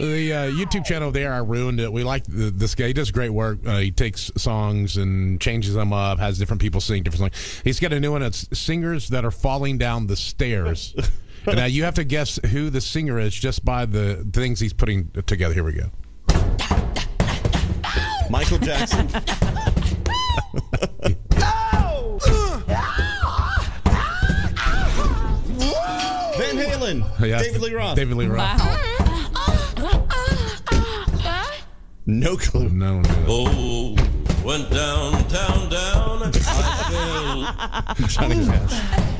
The YouTube channel there, I ruined it. We like this guy. He does great work. He takes songs and changes them up, has different people sing different songs. He's got a new one. It's singers that are falling down the stairs. And now you have to guess who the singer is just by the things he's putting together. Here we go. Michael Jackson. Van Halen. Yeah, David Lee Roth. David Lee Roth. Wow. No clue. No. Oh, went down, down, down. I fell. Johnny Cash.